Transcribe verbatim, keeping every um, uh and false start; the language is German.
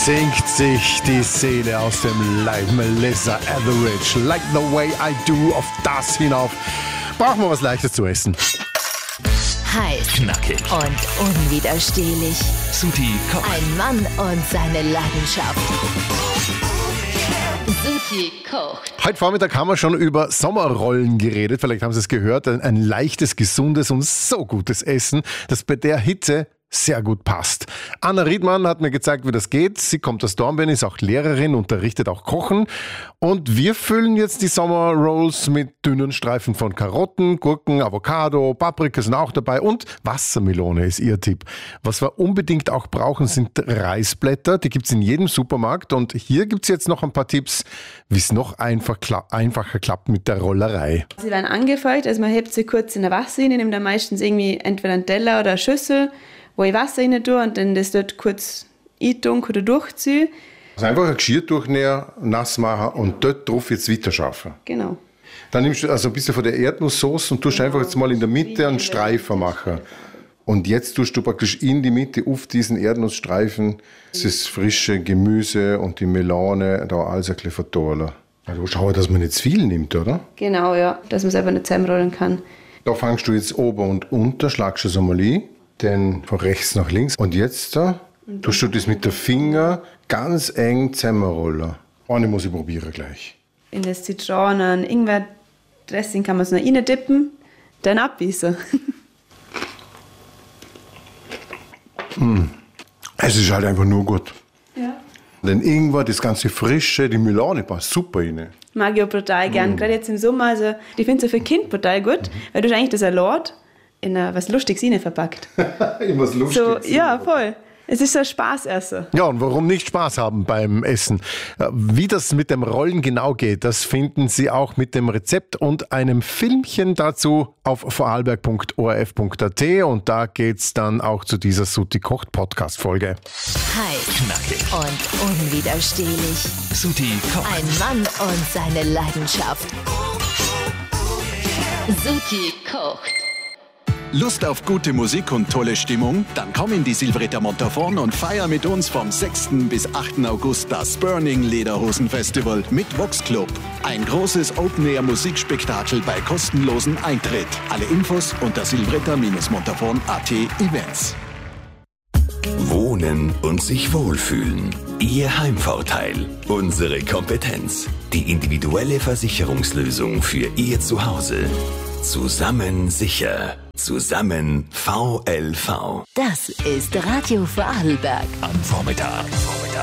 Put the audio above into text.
singt sich die Seele aus dem Leib. Melissa Etheridge, Like the Way I Do, auf das hinauf. Brauchen wir was Leichtes zu essen. Heiß, knackig und unwiderstehlich. Suti kocht. Ein Mann und seine Leidenschaft. Suti kocht. Heute Vormittag haben wir schon über Sommerrollen geredet. Vielleicht haben Sie es gehört. Ein, ein leichtes, gesundes und so gutes Essen, das bei der Hitze sehr gut passt. Anna Riedmann hat mir gezeigt, wie das geht. Sie kommt aus Dornbirn, ist auch Lehrerin, unterrichtet auch Kochen. Und wir füllen jetzt die Sommerrolls mit dünnen Streifen von Karotten, Gurken, Avocado, Paprika sind auch dabei und Wassermelone ist ihr Tipp. Was wir unbedingt auch brauchen, sind Reisblätter. Die gibt es in jedem Supermarkt. Und hier gibt es jetzt noch ein paar Tipps, wie es noch einfach kla- einfacher klappt mit der Rollerei. Sie werden angefeuchtet, also man hebt sie kurz in der Wasser rein, nimmt dann meistens irgendwie entweder einen Teller oder eine Schüssel, wo ich Wasser rein tue und dann das dort kurz eintunke oder durchziehe. Also einfach ein Geschirr durchnähen, nass machen und dort drauf jetzt weiter schaffen. Genau. Dann nimmst du also ein bisschen von der Erdnusssoße und tust einfach jetzt mal in der Mitte einen Streifen machen. Und jetzt tust du praktisch in die Mitte auf diesen Erdnussstreifen das frische Gemüse und die Melone da alles ein bisschen verteilen. Also schau, dass man nicht zu viel nimmt, oder? Genau, ja, dass man es einfach nicht zusammenrollen kann. Da fangst du jetzt oben und unter, schlagst du es einmal ein, dann von rechts nach links. Und jetzt da tust du das mit den Fingern ganz eng zusammenrollen. Eine muss ich probieren gleich. In das Zitronen, Ingwer-Dressing kann man es noch reindippen, dann abbeißen. mm. Es ist halt einfach nur gut. Ja. Den Ingwer, das ganze Frische, die Melone passt super rein. Mag ich auch brutal gern, mm. gerade jetzt im Sommer. Also, ich finde es für Kind brutal gut, mm. weil du hast eigentlich das Salat in a, was Lustiges rein verpackt. in was Lustiges. So, ja, voll. Es ist so ein Spaßessen. Ja, und warum nicht Spaß haben beim Essen? Wie das mit dem Rollen genau geht, das finden Sie auch mit dem Rezept und einem Filmchen dazu auf vorarlberg punkt o r f punkt a t und da geht's dann auch zu dieser Suti kocht Podcast-Folge. Heiß, knackig und unwiderstehlich. Suti kocht. Ein Mann und seine Leidenschaft. Suti kocht. Lust auf gute Musik und tolle Stimmung? Dann komm in die Silvretta Montafon und feier mit uns vom sechsten bis achten August das Burning Lederhosen Festival mit Vox Club. Ein großes Open-Air-Musikspektakel bei kostenlosem Eintritt. Alle Infos unter silvretta montafon punkt a t Events. Wohnen und sich wohlfühlen. Ihr Heimvorteil. Unsere Kompetenz. Die individuelle Versicherungslösung für Ihr Zuhause. Zusammen sicher. Zusammen V L V. Das ist Radio Vorarlberg. Am Vormittag. Vormittag.